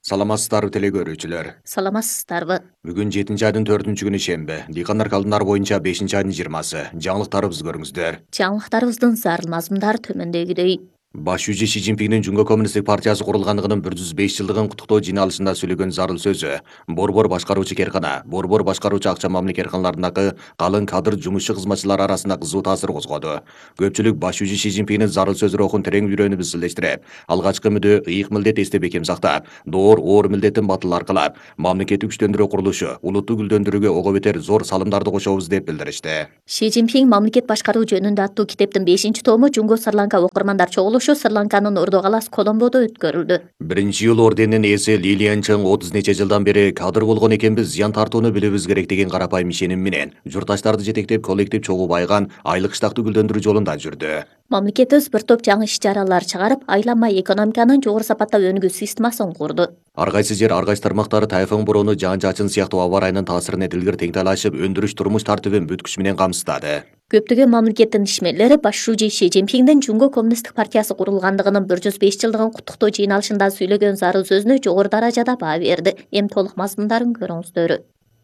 Саламатсыздарбы теле көрүүчүлөр. Саламатсыздарбы. Бүгүн 7-айдын 4-күнү шемби. Дыйкандар калдындар боюнча 5-айдын 20-сы. Жаңылыктарыбызды көрүңүздөр. Жаңылыктарыбыздын зарыл мазмундары төмөндөгүдөй. Баш жүзү Си Цзиньпиндин Жумго Коммунисттик партиясы курулгандыгынын 105 жылдыгын куттуктоо жыйналышында сөйлөгөн зарыл сөзү. Борбор башкаруучу керкана, борбор башкаруучу акча мамиле керканаларындагы калың кадыр жумушчу кызматчылар арасында кызуу таасир козгоду. Көпчүлүк баш жүзү Си Цзиньпиндин зарыл сөз рухун терең үйрөнүп изилдештирип, алгачкы мүдө ыйык милдет эсте бекем сактап, доор оор милдеттин батыл аркылап, мамлекеттик күчтөндүрүү курулушу, улутту гүлдөндүрүүгө ого бетер зор салымдарды кошобуз деп билдиришти. Си Цзиньпин мамлекет башкаруу жөнүндө аттуу китептин 5-тому Жунго Сырланка окурмандар чогулушу Сырланканын Ордо-Калас Коломбодо өткөрүлдү. Биринчи жыл орденинин ээси Лилиан Чың 30 нече жылдан бери кадыр болгон экенбиз, зыян тартууну билүүбүз керек деген карапайым ишеним менен журтташтарды жетектеп коллектив чогуу байган айлык штакты гүлдөндүрүү жолунда жүрдү. Мамлекетибиз бир топ жаңы иш-чаралар чыгарып, айланма экономиканын жогору сапаттап өнүгүү системасын курду. Ар кайсы жер, ар кайсы тармактары тайфун бороону, жаан-чачын сыяктуу аба ырайынын таасирине тилгир теңтайлашып, өндүрүш турмуш тартибин бүт күч менен камсыздады. Көптөгөн мамлекеттин ишмерлери баш шүүжи Си Цзиньпиндин Жунго Коммунисттик партиясы курулгандыгынын 105 жылдыгын куттуктоо жыйналышында сөйлөгөн зарыл сөзүнө жогору даражада баа берди. Эми толук мазмундарын көрүңүздөр.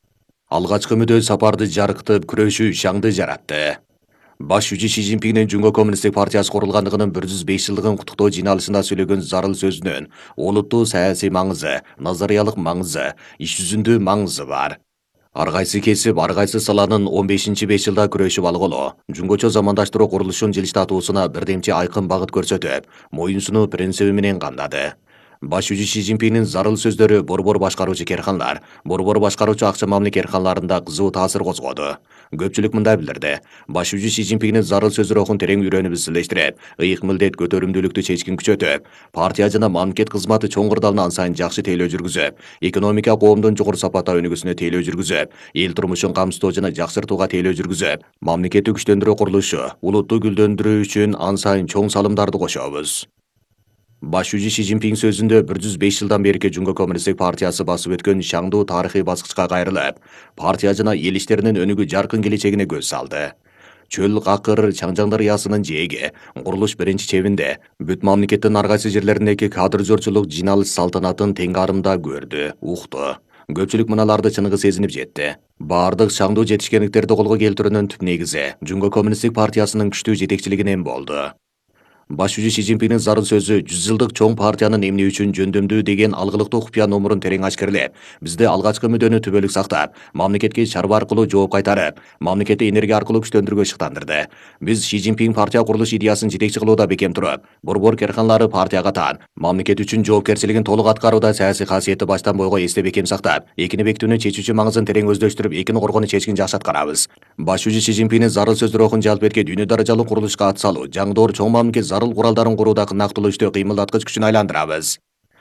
Алгачкы мүдө сапарды жарыктып, күрөшүү шаңды жаратты. Баш жүзү Си Цзиньпиндин Жунго Коммунисттик партиясы курулгандыгынын 105 жылдыгын куттуктоо жыйналышында сөйлөгөн зарыл сөзүнүн олуттуу саясий маңызы, назариялык маңызы, иш жүзүндө маңызы бар. Ар кайсы кесип, ар кайсы саланын 15-5 жылда күрөшүп алгылоо, жунгочо замандаштыруу курулушун жылыштатуусуна бирдемче айкын багыт көрсөтүп, моюнсунуу принциби менен камдады. Баш жүзү Си Цзиньпиндин зарыл сөздөрү борбор башкаруучу керканалар, борбор башкаруучу акча мамиле керканаларында кызуу таасир козгоду. Көпчүлүк мындай билдирди. Баш жүзү Си Цзиньпиндин зарыл сөз рухун терең үйрөнүп изилдештирип, ыйык милдет көтөрүмдүүлүктү чечкин күчөтүп, партия жана мамлекет кызматы чоң кырдаалына ан сайын жакшы тейлөө жүргүзүп, экономика коомдун жогору сапатта өнүгүүсүнө тейлөө жүргүзүп, эл турмушун камсыздоо жана жакшыртууга тейлөө жүргүзүп, мамлекеттик күчтөндүрүү курулушу, улутту гүлдөндүрүү үчүн ан сайын чоң салымдарды кошобуз. Баш жүзү Си Цзиньпин сөзүндө 105 жылдан берки Жунго Коммунисттик партиясы басып өткөн шаңдуу тарыхый баскычка кайрылып, партия жана эл иштеринин өнүгүү жаркын келечегине көз салды. Чөл какыр Чаңжаң дарыясынын жээги, курулуш биринчи чебинде, бүт мамлекеттин ар кайсы жерлериндеги кадр зорчулук жыйналыш салтанатын тең арымда көрдү, укту. Көпчүлүк мыналарды чыныгы сезинип жетти. Бардык шаңдуу жетишкендиктерди колго келтирүүнүн түп негизи Жунго Коммунисттик партиясынын күчтүү жетекчилигинен болду. Баш жүзү Си Цзиньпиндин зарыл сөзү 100 жылдык чоң партиянын эмне үчүн жөндөмдүү деген алгылыктуу купуя номурун терең ачкерлеп, бизде алгачкы мүдөнү түбөлүк сактап, мамлекетке чарба аркылуу жооп кайтарып, мамлекетти энергия аркылуу күчтөндүрүүгө шыктандырды. Биз Си Цзиньпин партия курулуш идеясын жетекчи кылууда бекем туруп, борбор керканалары партияга таан, мамлекет үчүн жоопкерчилигин толук аткарууда саясий касиетти баштан бойго эсте бекем сактап, экини бекитүүнүн чечүүчү маңызын терең өздөштүрүп, экини коргоону чечкин жакшы аткарабыз. Баш жүзү Си Цзиньпиндин зарыл сөз рухун жалпетке дүйнө даражалуу курулушка атсалуу, жаңдоор чоң мамлекет зарыл куралдарын курууда нактылуу иштөө кыймылдаткыч күчүн айландырабыз.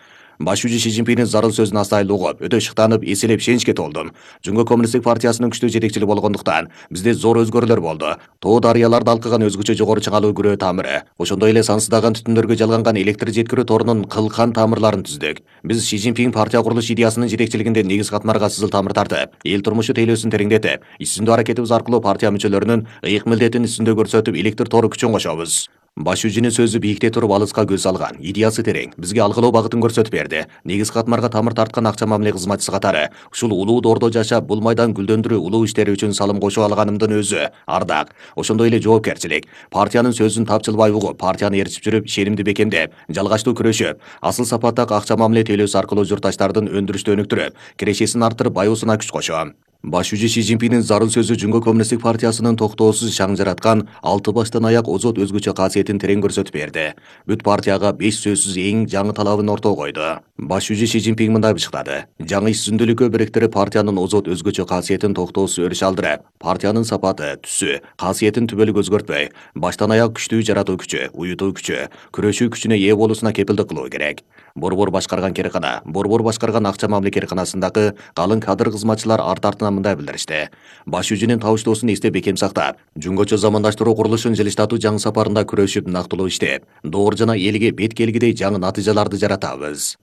Баш жүзү Си Цзиньпиндин зарыл сөзүн астайыл угуп, өтө шыктанып, эселеп ченчке толдум. Жунго Коммунисттик партиясынын күчтүү жетекчилиги болгондуктан бизде зор өзгөрүүлөр болду. Тоо дарыяларды алкыган өзгөчө жогору чыңалуу күрөө тамыры, ошондой эле сансыздаган түтүндөргө жалганган электр жеткирүү торунун кылкан тамырларын түздүк. Биз Си Цзиньпин партия курулуш идеясынын жетекчилигинде негиз катмарга сызыл тамыр тартып, эл турмушу тейлөөсүн тереңдетип, иш жүзүндө аракетибиз аркылуу партия мүчөлөрүнүн ыйык милдетин үстүндө көрсөтүп, электр тору күчүн кошобуз. Баш жүзүнүн сөзү бийикте туруп алыска көз алган, идеясы терең, бизге алгылоо багытын көрсөтүп берди. Негиз катмарга тамыр тарткан акча мамиле кызматчысы катары, ушул улуу доордо жашап, бул майдан гүлдөндүрүү улуу иштери үчүн салым кошуп алганымдын өзү ардак, ошондой эле жоопкерчилик. Партиянын сөзүн тапчылбай угуп, партияны ээрчип жүрүп, ишенимди бекемдеп, жалгачтуу күрөшүп, асыл сапаттагы акча мамиле тейлөөсү аркылуу журтташтардын өндүрүштү өнүктүрүп, кирешесин арттырып, баюусуна күч кошом. Баш жүзү Си Цзиньпиндин зарыл сөзү Жунго Коммунисттик партиясынын токтоосуз шаң жараткан алты баштан аяк озот өзгөчө касиетин терең көрсөтүп берди. Бүт партияга 5 сөзсүз эң жаңы талабын ортого койду. Баш жүзү Си Цзиньпин мындай бышыктады. Жаңы иш сүндүлүккө бириктирип, партиянын озот өзгөчө касиетин токтоосуз өрүш алдырып, партиянын сапаты, түсү, касиетин түбөлүк өзгөртпөй, баштан аяк күчтүү жаратуу күчү, уютуу күчү, күрөшүү күчүнө ээ болуусуна кепилдик кылуу керек. Борбор башкарган керкана, борбор башкарган акча мамиле керканасындагы калың кадыр кызматчылар арт артынан мындай билдиришти. Баш жүзүнүн табыштоосун эсте бекем сактап, жунгочо замандаштыруу курулушун жылыштатуу жаңы сапарында күрөшүп, нактылуу иштеп, доор жана элге бет келгидей жаңы натыйжаларды жаратабыз.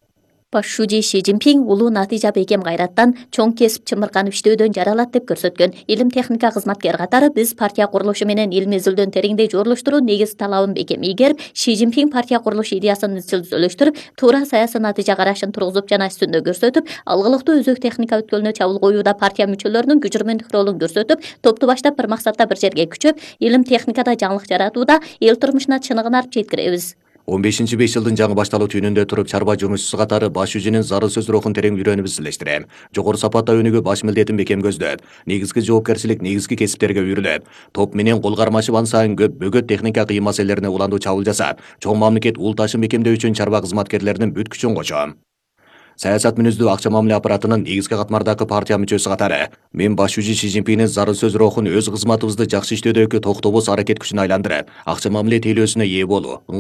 Баш шүүжи Ши Цзиньпин улуу натыйжа бекем гайраттан чоң кесип чымырганып иштөөдөн жаралат деп көрсөткөн. Илим техника кызматкер катары биз партия курулушу менен эл мезгилдөн тереңдей жорулуштуруу негиз талабын бекем ийгерип, Ши Цзиньпин партия курулуш идеясын изчил түзөлүштүрүп, туура саясий натыйжа карашын тургузуп жана үстүндө көрсөтүп, алгылыктуу өзөк техника өткөлүнө чабуул коюуда партия мүчөлөрүнүн күчүрмөндүк ролун көрсөтүп, топту баштап бир максатта бир жерге күчөп, илим техникада жаңылык жаратууда эл турмушуна чыныгын арып жеткиребиз. 15-5 жылдын жаңы башталуу түнүндө туруп чарба жумушчусу катары баш жүзүнүн зарыл сөз рухун терең үйрөнүп изилештирем. Жогору сапатта өнүгүү баш милдетин бекем көздөп, негизги жоопкерчилик негизги кесиптерге үйрүлөп, топ менен кол кармашып ансайын көп бөгөт техника кыйын маселелерине уландуу чабуул жасап, чоң мамлекет ул ташын бекемдөө үчүн чарба кызматкерлеринин бүт күчүн кочом. Саясат мүнөздүү акча мамиле аппаратынын негизги катмардагы партия мүчөсү катары мен баш жүзү Ши Цзиньпиндин зарыл сөз рухун өз кызматыбызды жакшы иштөөдөгү токтобоз аракет күчүнө айландырып, акча мамиле тейлөөсүнө ээ болуу,